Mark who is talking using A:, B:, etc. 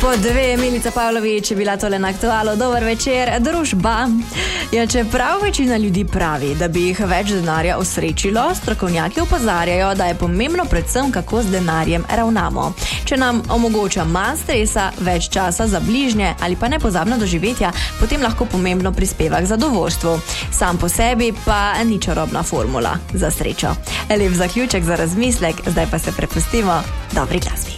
A: Po dve, Milica Pavlović je bila tole na Aktualu. Dober večer, družba. Ja, čeprav večina ljudi pravi, da bi jih več denarja osrečilo, strokovnjaki opozarjajo, da je pomembno predvsem, kako z denarjem ravnamo. Če nam omogoča manj stresa, več časa za bližnje ali pa nepozabna doživetja, potem lahko pomembno prispeva k zadovoljstvu. Sam po sebi pa ni čarobna formula za srečo. Lep zaključek za razmislek, zdaj pa se prepustimo dobri glasbi.